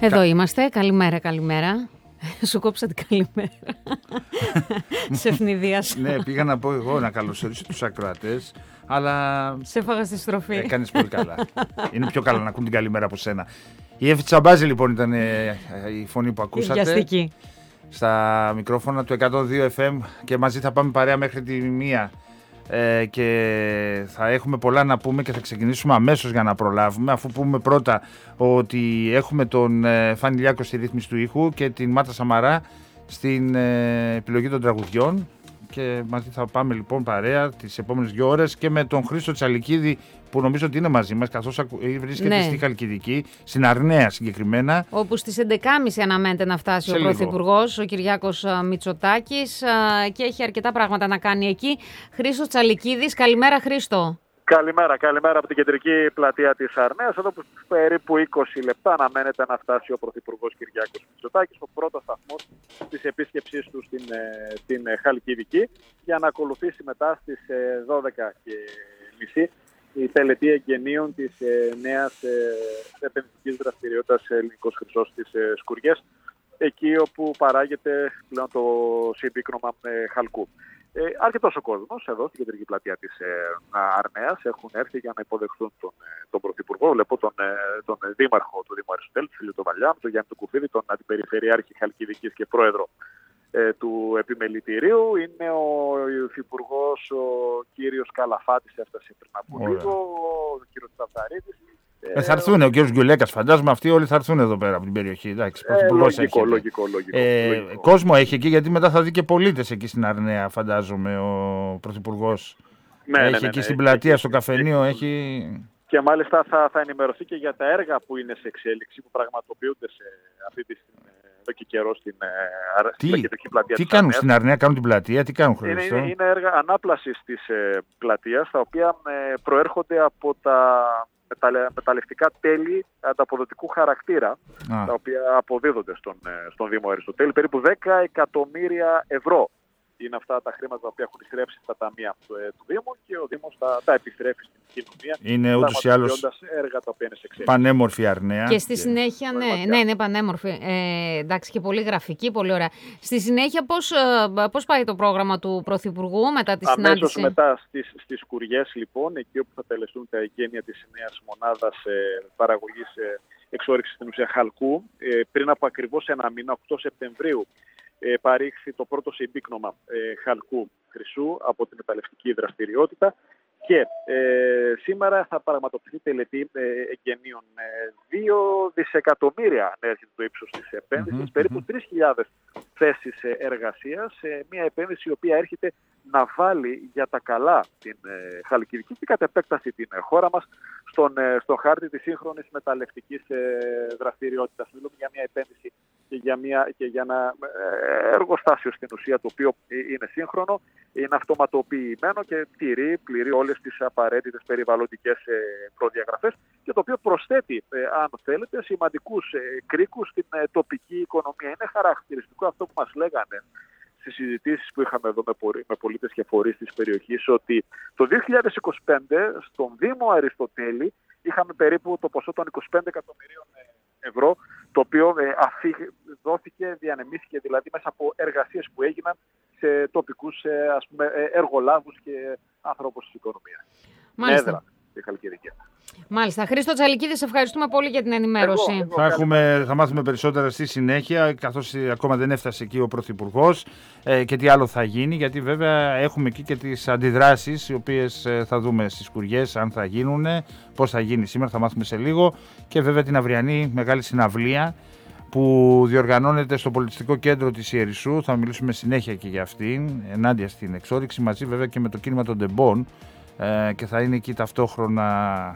Εδώ είμαστε. Καλημέρα, καλημέρα. Σου κόψα την καλημέρα. Σε ευνηδίασα. Ναι, πήγα να πω εγώ να καλωσορίσω τους ακροατές, αλλά. Σε έφαγα στη στροφή. Κάνεις πολύ καλά. Είναι πιο καλά να ακούν την καλημέρα από σένα. Η Εύη Τσαμπάζη λοιπόν ήταν η φωνή που ακούσατε. Βιαστική. Στα μικρόφωνα του 102 FM και μαζί θα πάμε παρέα μέχρι τη 1 και θα έχουμε πολλά να πούμε και θα ξεκινήσουμε αμέσως για να προλάβουμε, αφού πούμε πρώτα ότι έχουμε τον Φάνη Λιάκο στη ρύθμιση του ήχου και την Μάτα Σαμαρά στην επιλογή των τραγουδιών, και μαζί θα πάμε λοιπόν παρέα τις επόμενες 2 ώρες και με τον Χρήστο Τσαλικίδη, που νομίζω ότι είναι μαζί μας, καθώς βρίσκεται στη Χαλκιδική, στην Αρναία συγκεκριμένα. Όπου στις 11.30 αναμένεται να φτάσει ο Πρωθυπουργός, ο Κυριάκος Μητσοτάκης, και έχει αρκετά πράγματα να κάνει εκεί. Χρήστος Τσαλικίδης, καλημέρα Χρήστο. Καλημέρα από την κεντρική πλατεία της Αρναίας, εδώ που περίπου 20 λεπτά αναμένεται να φτάσει ο Πρωθυπουργός Κυριάκος Μητσοτάκης, ο πρώτος σταθμός της επίσκεψής του στην Χαλκιδική, για να ακολουθήσει μετά στις 12.30 η τελετή εγγενείων της νέας επενδυτικής δραστηριότητας Ελληνικός Χρυσός στις Σκουριές, εκεί όπου παράγεται πλέον το συμπίκνωμα Χαλκού. Αρκετός ο κόσμος εδώ στην κεντρική πλατεία της Αρναίας έχουν έρθει για να υποδεχθούν τον Πρωθυπουργό. Βλέπω τον Δήμαρχο του Δήμου Αριστοτέλη, τον Φίλιο Βαλιά, τον Γιάννη Κουφίδη, τον Αντιπεριφερειάρχη Χαλκιδικής και πρόεδρο του Επιμελητηρίου. Είναι ο Υφυπουργός, ο κύριος Καλαφάτης, έφτασε πριν από λίγο, ο κύριος Τσαφταρίδης. Θα έρθουν ο κύριος Γκιουλέκας, φαντάζομαι, αυτοί όλοι θα έρθουν εδώ πέρα από την περιοχή. Εντάξει, λογικό. Κόσμο έχει εκεί, γιατί μετά θα δει και πολίτες εκεί στην Αρναία, φαντάζομαι, ο Πρωθυπουργός. Έχει εκεί στην πλατεία, στο καφενείο, έχει. Και μάλιστα θα ενημερωθεί και για τα έργα που είναι σε εξέλιξη, που πραγματοποιούνται σε αυτή τη στιγμή, εδώ και καιρό στην κεντρική πλατεία. Τι κάνουν στην Αρναία, κάνουν την πλατεία, τι κάνουν, Χρήστο? Είναι έργα ανάπλασης της πλατείας, τα οποία προέρχονται από τα μεταλλευτικά τέλη ανταποδοτικού χαρακτήρα, τα οποία αποδίδονται στον Δήμο Αριστοτέλη. Περίπου 10 εκατομμύρια ευρώ είναι αυτά τα χρήματα τα οποία έχουν εισρέψει στα ταμεία του Δήμου, και ο Δήμος τα επιστρέφει στην κοινωνία. Είναι ούτως ή άλλως έργα τα οποία είναι σε εξέλιξη. Πανέμορφη Αρναία. Και στη συνέχεια, ναι, είναι πανέμορφη. Εντάξει, και πολύ γραφική, πολύ ωραία. Στη συνέχεια, πώς πάει το πρόγραμμα του Πρωθυπουργού μετά τη συνάντηση? Αμέσως μετά στις Σκουριές, λοιπόν, εκεί όπου θα τελεστούν τα εγγένεια της νέας μονάδας παραγωγής εξόρυξης στην ουσία Χαλκού. Πριν από ακριβώς 1 μήνα, 8 Σεπτεμβρίου, παρήχθη το πρώτο συμπίκνωμα Χαλκού χρυσού από την μεταλλευτική δραστηριότητα, και σήμερα θα πραγματοποιηθεί τελετή εγγενείων. 2 δισεκατομμύρια έρχεται το ύψος της επένδυσης, περίπου 3.000 θέσεις εργασίας, μια επένδυση η οποία έρχεται να βάλει για τα καλά την Χαλκιδική και κατ' επέκταση την χώρα μας στον χάρτη της σύγχρονης μεταλλευτικής δραστηριότητας. Μιλούμε για μια επένδυση και για ένα εργοστάσιο στην ουσία, το οποίο είναι σύγχρονο, είναι αυτοματοποιημένο και πληρεί όλες τις απαραίτητες περιβαλλοντικές προδιαγραφές, και το οποίο προσθέτει, αν θέλετε, σημαντικούς κρίκους στην τοπική οικονομία. Είναι χαρακτηριστικό αυτό που μας λέγανε στις συζητήσεις που είχαμε εδώ με πολίτες και φορείς της περιοχής, ότι το 2025 στον Δήμο Αριστοτέλη είχαμε περίπου το ποσό των 25 εκατομμυρίων ευρώ, το οποίο δόθηκε, διανεμήθηκε δηλαδή μέσα από εργασίες που έγιναν σε τοπικούς εργολάβους και ανθρώπους της οικονομίας. Μάλιστα. Στη Χαλκιδική. Μάλιστα. Χρήστο Τσαλικίδη, σε ευχαριστούμε πολύ για την ενημέρωση. Θα μάθουμε περισσότερα στη συνέχεια, καθώς ακόμα δεν έφτασε εκεί ο Πρωθυπουργός, και τι άλλο θα γίνει, γιατί βέβαια έχουμε εκεί και τις αντιδράσεις, οι οποίες θα δούμε στις Σκουριές, αν θα γίνουν, πώς θα γίνει σήμερα, θα μάθουμε σε λίγο, και βέβαια την αυριανή μεγάλη συναυλία που διοργανώνεται στο πολιτιστικό κέντρο της Ιερισσού. Θα μιλήσουμε συνέχεια και για αυτήν, ενάντια στην εξόρυξη, μαζί βέβαια και με το κίνημα των Ντεμπών, και θα είναι εκεί ταυτόχρονα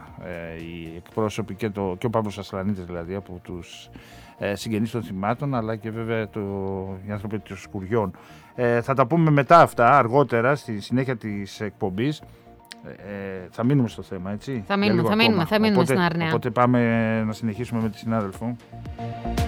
οι εκπρόσωποι και ο Παύλος Ασλανίτης, δηλαδή από τους συγγενείς των θυμάτων, αλλά και βέβαια οι άνθρωποι των Σκουριών. Θα τα πούμε μετά αυτά, αργότερα, στη συνέχεια της εκπομπής. Θα μείνουμε στο θέμα, έτσι? Θα μείνουμε στην Αρναία. Οπότε πάμε να συνεχίσουμε με τη συνάδελφο.